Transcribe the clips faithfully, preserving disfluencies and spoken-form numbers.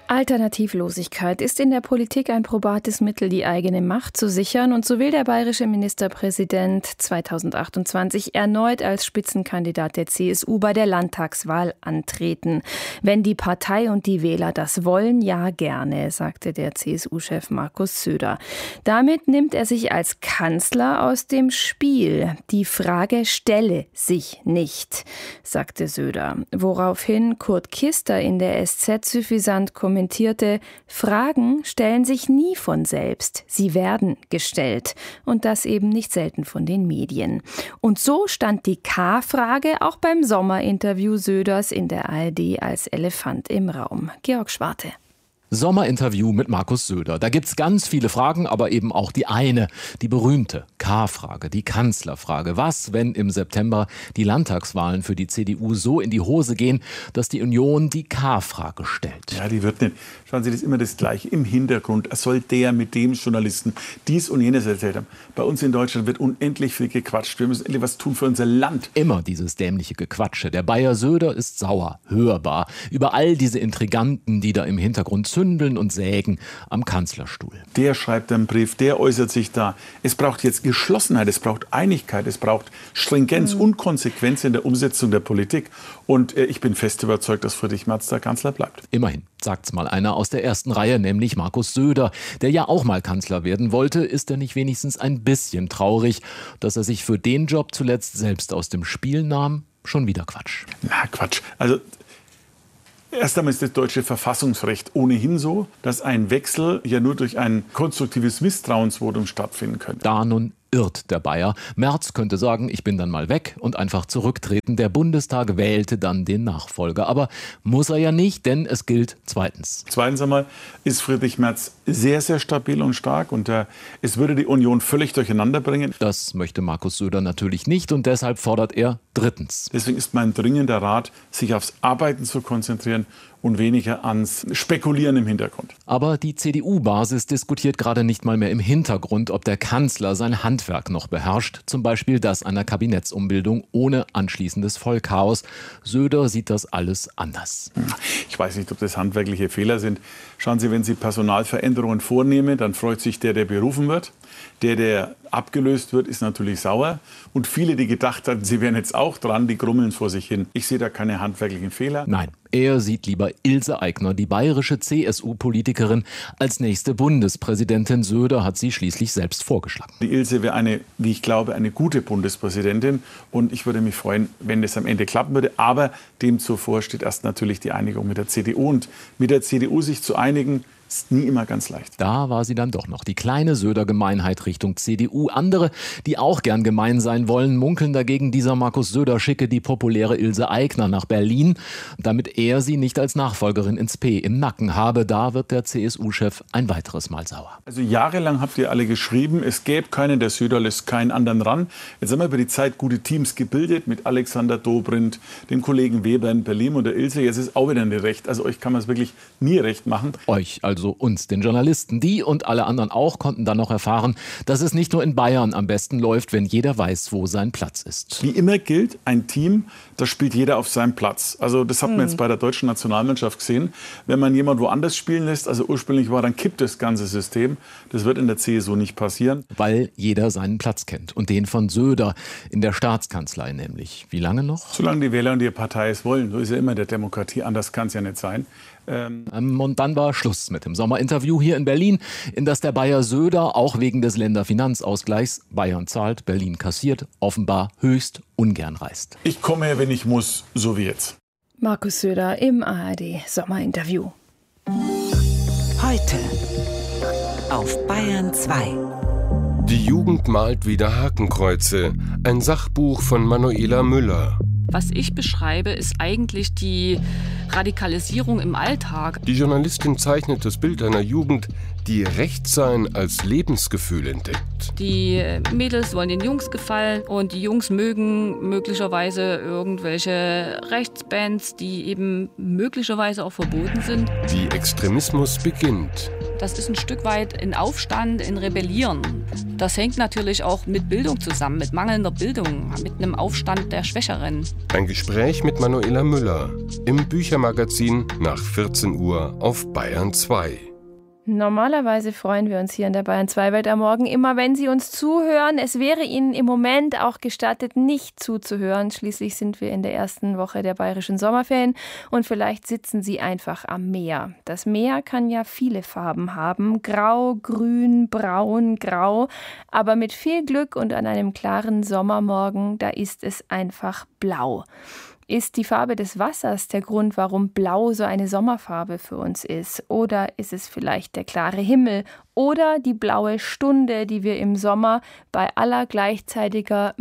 Alternativlosigkeit ist in der Politik ein probates Mittel, die eigene Macht zu sichern. Und so will der bayerische Ministerpräsident zweitausendachtundzwanzig erneut als Spitzenkandidat der C S U bei der Landtagswahl antreten. Wenn die Partei und die Wähler das wollen, ja gerne, sagte der C S U-Chef Markus Söder. Damit nimmt er sich als Kanzler aus dem Spiel. Die Frage stelle sich nicht, sagte Söder. Woraufhin Kurt Kister in der S Z suffisant kommentierte, Fragen stellen sich nie von selbst, sie werden gestellt. Und das eben nicht selten von den Medien. Und so stand die K-Frage auch beim Sommerinterview Söders in der A R D als Elefant im Raum. Georg Schwarte. Sommerinterview mit Markus Söder. Da gibt's ganz viele Fragen, aber eben auch die eine, die berühmte K-Frage, die Kanzlerfrage. Was, wenn im September die Landtagswahlen für die C D U so in die Hose gehen, dass die Union die K-Frage stellt? Ja, die wird nicht. Schauen Sie, das ist immer das Gleiche. Im Hintergrund soll der mit dem Journalisten dies und jenes erzählt haben. Bei uns in Deutschland wird unendlich viel gequatscht. Wir müssen endlich was tun für unser Land. Immer dieses dämliche Gequatsche. Der Bayer Söder ist sauer, hörbar, über all diese Intriganten, die da im Hintergrund zündeln und sägen am Kanzlerstuhl. Der schreibt einen Brief, der äußert sich da. Es braucht jetzt Geschlossenheit, es braucht Einigkeit, es braucht Stringenz mhm. und Konsequenz in der Umsetzung der Politik. Und äh, ich bin fest überzeugt, dass Friedrich Merz der Kanzler bleibt. Immerhin, sagt's mal einer aus der ersten Reihe, nämlich Markus Söder, der ja auch mal Kanzler werden wollte. Ist er nicht wenigstens ein bisschen traurig, dass er sich für den Job zuletzt selbst aus dem Spiel nahm? Schon wieder Quatsch. Na, Quatsch. Also erst einmal ist das deutsche Verfassungsrecht ohnehin so, dass ein Wechsel ja nur durch ein konstruktives Misstrauensvotum stattfinden könnte. Da nun irrt der Bayer. Merz könnte sagen, ich bin dann mal weg und einfach zurücktreten. Der Bundestag wählte dann den Nachfolger. Aber muss er ja nicht, denn es gilt zweitens. Zweitens einmal ist Friedrich Merz sehr, sehr stabil und stark und äh, es würde die Union völlig durcheinander bringen. Das möchte Markus Söder natürlich nicht und deshalb fordert er drittens. Deswegen ist mein dringender Rat, sich aufs Arbeiten zu konzentrieren und weniger ans Spekulieren im Hintergrund. Aber die C D U-Basis diskutiert gerade nicht mal mehr im Hintergrund, ob der Kanzler sein Handwerk noch beherrscht. Zum Beispiel das einer Kabinettsumbildung ohne anschließendes Vollchaos. Söder sieht das alles anders. Ich weiß nicht, ob das handwerkliche Fehler sind. Schauen Sie, wenn Sie Personalveränderungen vornehmen, dann freut sich der, der berufen wird. Der, der abgelöst wird, ist natürlich sauer. Und viele, die gedacht hatten, sie wären jetzt auch dran, die grummeln vor sich hin. Ich sehe da keine handwerklichen Fehler. Nein, er sieht lieber Ilse Aigner, die bayerische C S U-Politikerin, als nächste Bundespräsidentin. Söder hat sie schließlich selbst vorgeschlagen. Die Ilse wäre eine, wie ich glaube, eine gute Bundespräsidentin. Und ich würde mich freuen, wenn das am Ende klappen würde. Aber dem zuvor steht erst natürlich die Einigung mit der C D U. Und mit der C D U sich zu einigen, ist nie immer ganz leicht. Da war sie dann doch noch, die kleine Söder-Gemeinheit Richtung C D U. Andere, die auch gern gemein sein wollen, munkeln dagegen, dieser Markus Söder schicke die populäre Ilse Aigner nach Berlin, damit er sie nicht als Nachfolgerin ins P im Nacken habe. Da wird der C S U-Chef ein weiteres Mal sauer. Also jahrelang habt ihr alle geschrieben, es gäbe keinen, der Söder lässt keinen anderen ran. Jetzt haben wir über die Zeit gute Teams gebildet mit Alexander Dobrindt, dem Kollegen Weber in Berlin und der Ilse. Jetzt ist auch wieder nicht recht. Also euch kann man es wirklich nie recht machen. Euch, also Also uns, den Journalisten. Die und alle anderen auch konnten dann noch erfahren, dass es nicht nur in Bayern am besten läuft, wenn jeder weiß, wo sein Platz ist. Wie immer gilt, ein Team, da spielt jeder auf seinem Platz. Also das hat man hm. jetzt bei der deutschen Nationalmannschaft gesehen. Wenn man jemand woanders spielen lässt, also ursprünglich war, dann kippt das ganze System. Das wird in der C S U nicht passieren. Weil jeder seinen Platz kennt. Und den von Söder in der Staatskanzlei nämlich. Wie lange noch? Solange die Wähler und die Partei es wollen. So ist ja immer der Demokratie. Anders kann es ja nicht sein. Ähm und dann war Schluss mit dem Sommerinterview hier in Berlin, in das der Bayer Söder auch wegen des Länderfinanzausgleichs, Bayern zahlt, Berlin kassiert, offenbar höchst ungern reist. Ich komme her, wenn ich muss, so wie jetzt. Markus Söder im A R D Sommerinterview. Heute auf Bayern zwei. Die Jugend malt wieder Hakenkreuze. Ein Sachbuch von Manuela Müller. Was ich beschreibe, ist eigentlich die Radikalisierung im Alltag. Die Journalistin zeichnet das Bild einer Jugend, die Rechtsein als Lebensgefühl entdeckt. Die Mädels wollen den Jungs gefallen und die Jungs mögen möglicherweise irgendwelche Rechtsbands, die eben möglicherweise auch verboten sind. Wie Extremismus beginnt. Das ist ein Stück weit in Aufstand, in Rebellieren. Das hängt natürlich auch mit Bildung zusammen, mit mangelnder Bildung, mit einem Aufstand der Schwächeren. Ein Gespräch mit Manuela Müller im Büchermagazin nach vierzehn Uhr auf Bayern zwei. Normalerweise freuen wir uns hier in der Bayern zwei Welt am Morgen immer, wenn Sie uns zuhören. Es wäre Ihnen im Moment auch gestattet, nicht zuzuhören. Schließlich sind wir in der ersten Woche der bayerischen Sommerferien und vielleicht sitzen Sie einfach am Meer. Das Meer kann ja viele Farben haben, grau, grün, braun, grau, aber mit viel Glück und an einem klaren Sommermorgen, da ist es einfach blau. Ist die Farbe des Wassers der Grund, warum Blau so eine Sommerfarbe für uns ist? Oder ist es vielleicht der klare Himmel oder die blaue Stunde, die wir im Sommer bei aller gleichzeitiger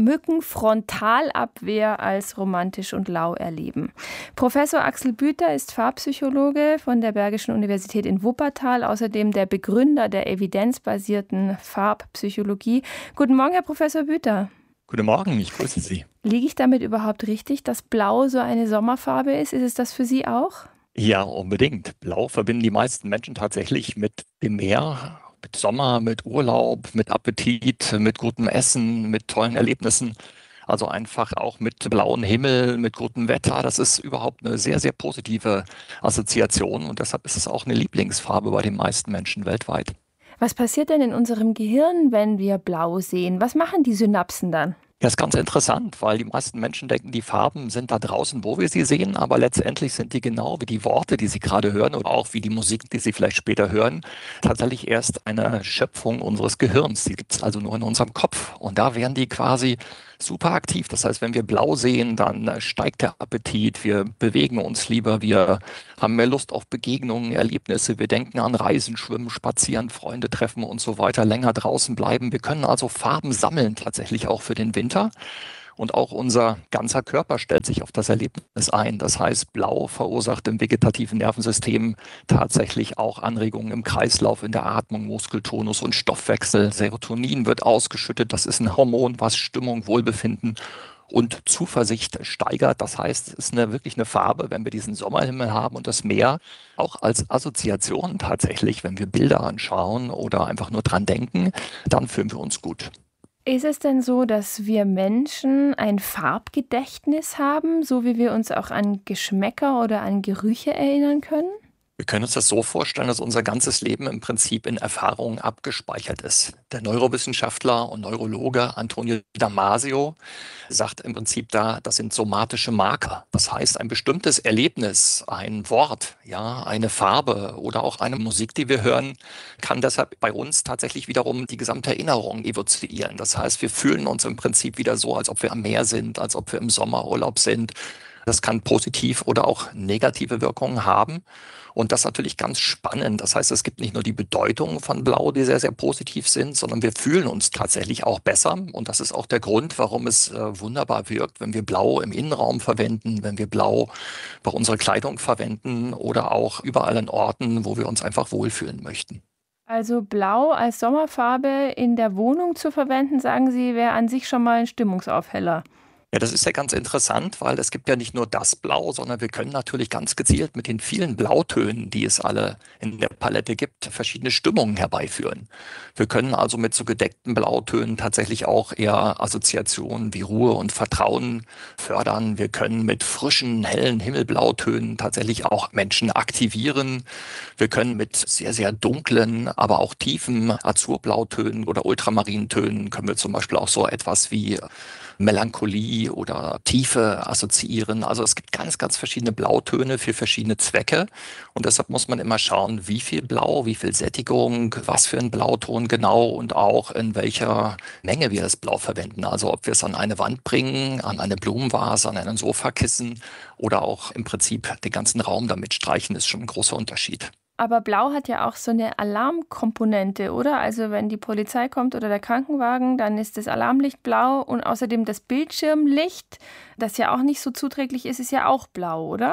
Mückenfrontalabwehr als romantisch und lau erleben? Professor Axel Büter ist Farbpsychologe von der Bergischen Universität in Wuppertal, außerdem der Begründer der evidenzbasierten Farbpsychologie. Guten Morgen, Herr Professor Büter. Guten Morgen, ich grüße Sie. Liege ich damit überhaupt richtig, dass Blau so eine Sommerfarbe ist? Ist es das für Sie auch? Ja, unbedingt. Blau verbinden die meisten Menschen tatsächlich mit dem Meer, mit Sommer, mit Urlaub, mit Appetit, mit gutem Essen, mit tollen Erlebnissen. Also einfach auch mit blauem Himmel, mit gutem Wetter. Das ist überhaupt eine sehr, sehr positive Assoziation und deshalb ist es auch eine Lieblingsfarbe bei den meisten Menschen weltweit. Was passiert denn in unserem Gehirn, wenn wir blau sehen? Was machen die Synapsen dann? Ja, ist ganz interessant, weil die meisten Menschen denken, die Farben sind da draußen, wo wir sie sehen, aber letztendlich sind die genau wie die Worte, die sie gerade hören oder auch wie die Musik, die sie vielleicht später hören, tatsächlich erst eine Schöpfung unseres Gehirns. Die gibt es also nur in unserem Kopf und da werden die quasi super aktiv. Das heißt, wenn wir blau sehen, dann steigt der Appetit, wir bewegen uns lieber, wir haben mehr Lust auf Begegnungen, Erlebnisse, wir denken an Reisen, Schwimmen, Spazieren, Freunde treffen und so weiter, länger draußen bleiben. Wir können also Farben sammeln, tatsächlich auch für den Winter. Und auch unser ganzer Körper stellt sich auf das Erlebnis ein. Das heißt, Blau verursacht im vegetativen Nervensystem tatsächlich auch Anregungen im Kreislauf, in der Atmung, Muskeltonus und Stoffwechsel. Serotonin wird ausgeschüttet. Das ist ein Hormon, was Stimmung, Wohlbefinden und Zuversicht steigert. Das heißt, es ist eine, wirklich eine Farbe, wenn wir diesen Sommerhimmel haben und das Meer, auch als Assoziation tatsächlich, wenn wir Bilder anschauen oder einfach nur dran denken, dann fühlen wir uns gut. Ist es denn so, dass wir Menschen ein Farbgedächtnis haben, so wie wir uns auch an Geschmäcker oder an Gerüche erinnern können? Wir können uns das so vorstellen, dass unser ganzes Leben im Prinzip in Erfahrungen abgespeichert ist. Der Neurowissenschaftler und Neurologe Antonio Damasio sagt im Prinzip da, das sind somatische Marker. Das heißt, ein bestimmtes Erlebnis, ein Wort, ja, eine Farbe oder auch eine Musik, die wir hören, kann deshalb bei uns tatsächlich wiederum die gesamte Erinnerung evozieren. Das heißt, wir fühlen uns im Prinzip wieder so, als ob wir am Meer sind, als ob wir im Sommerurlaub sind. Das kann positiv oder auch negative Wirkungen haben. Und das ist natürlich ganz spannend. Das heißt, es gibt nicht nur die Bedeutung von Blau, die sehr, sehr positiv sind, sondern wir fühlen uns tatsächlich auch besser. Und das ist auch der Grund, warum es äh, wunderbar wirkt, wenn wir Blau im Innenraum verwenden, wenn wir Blau bei unserer Kleidung verwenden oder auch überall an Orten, wo wir uns einfach wohlfühlen möchten. Also Blau als Sommerfarbe in der Wohnung zu verwenden, sagen Sie, wäre an sich schon mal ein Stimmungsaufheller. Ja, das ist ja ganz interessant, weil es gibt ja nicht nur das Blau, sondern wir können natürlich ganz gezielt mit den vielen Blautönen, die es alle in der Palette gibt, verschiedene Stimmungen herbeiführen. Wir können also mit so gedeckten Blautönen tatsächlich auch eher Assoziationen wie Ruhe und Vertrauen fördern. Wir können mit frischen, hellen Himmelblautönen tatsächlich auch Menschen aktivieren. Wir können mit sehr, sehr dunklen, aber auch tiefen Azurblautönen oder Ultramarintönen können wir zum Beispiel auch so etwas wie Melancholie oder Tiefe assoziieren. Also es gibt ganz, ganz verschiedene Blautöne für verschiedene Zwecke und deshalb muss man immer schauen, wie viel Blau, wie viel Sättigung, was für ein Blauton genau und auch in welcher Menge wir das Blau verwenden. Also ob wir es an eine Wand bringen, an eine Blumenvase, an einen Sofakissen oder auch im Prinzip den ganzen Raum damit streichen, ist schon ein großer Unterschied. Aber Blau hat ja auch so eine Alarmkomponente, oder? Also wenn die Polizei kommt oder der Krankenwagen, dann ist das Alarmlicht blau und außerdem das Bildschirmlicht, das ja auch nicht so zuträglich ist, ist ja auch blau, oder?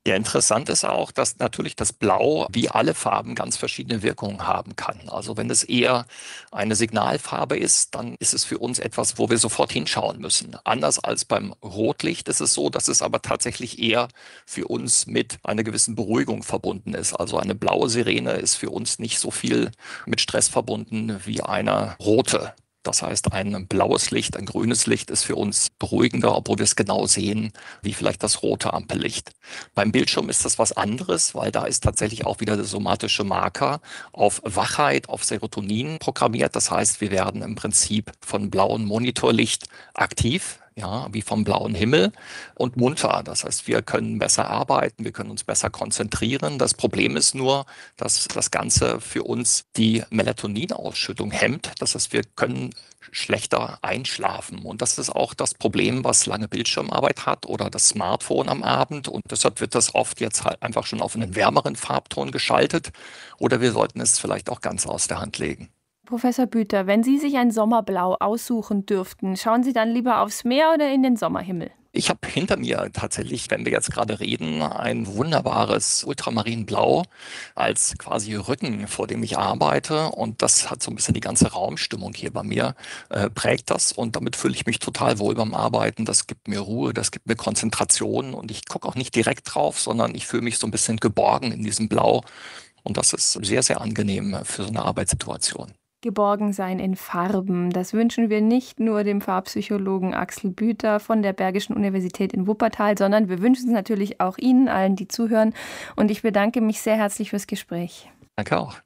Ja, interessant ist auch, dass natürlich das Blau wie alle Farben ganz verschiedene Wirkungen haben kann. Also wenn es eher eine Signalfarbe ist, dann ist es für uns etwas, wo wir sofort hinschauen müssen. Anders als beim Rotlicht ist es so, dass es aber tatsächlich eher für uns mit einer gewissen Beruhigung verbunden ist. Also eine blaue Sirene ist für uns nicht so viel mit Stress verbunden wie eine rote. Das heißt, ein blaues Licht, ein grünes Licht ist für uns beruhigender, obwohl wir es genau sehen, wie vielleicht das rote Ampellicht. Beim Bildschirm ist das was anderes, weil da ist tatsächlich auch wieder der somatische Marker auf Wachheit, auf Serotonin programmiert. Das heißt, wir werden im Prinzip von blauem Monitorlicht aktiv, ja, wie vom blauen Himmel und munter. Das heißt, wir können besser arbeiten, wir können uns besser konzentrieren. Das Problem ist nur, dass das Ganze für uns die Melatoninausschüttung hemmt. Das heißt, wir können schlechter einschlafen. Und das ist auch das Problem, was lange Bildschirmarbeit hat oder das Smartphone am Abend. Und deshalb wird das oft jetzt halt einfach schon auf einen wärmeren Farbton geschaltet. Oder wir sollten es vielleicht auch ganz aus der Hand legen. Professor Büter, wenn Sie sich ein Sommerblau aussuchen dürften, schauen Sie dann lieber aufs Meer oder in den Sommerhimmel? Ich habe hinter mir tatsächlich, wenn wir jetzt gerade reden, ein wunderbares Ultramarinblau als quasi Rücken, vor dem ich arbeite. Und das hat so ein bisschen die ganze Raumstimmung hier bei mir, äh, prägt das. Und damit fühle ich mich total wohl beim Arbeiten. Das gibt mir Ruhe, das gibt mir Konzentration. Und ich gucke auch nicht direkt drauf, sondern ich fühle mich so ein bisschen geborgen in diesem Blau. Und das ist sehr, sehr angenehm für so eine Arbeitssituation. Geborgen sein in Farben. Das wünschen wir nicht nur dem Farbpsychologen Axel Büter von der Bergischen Universität in Wuppertal, sondern wir wünschen es natürlich auch Ihnen, allen, die zuhören. Und ich bedanke mich sehr herzlich fürs Gespräch. Danke auch.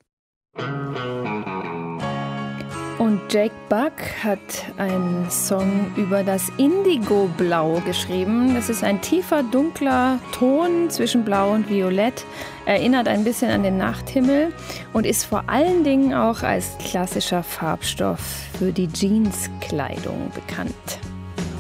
Und Jake Buck hat einen Song über das Indigo-Blau geschrieben. Das ist ein tiefer, dunkler Ton zwischen Blau und Violett, erinnert ein bisschen an den Nachthimmel und ist vor allen Dingen auch als klassischer Farbstoff für die Jeanskleidung bekannt.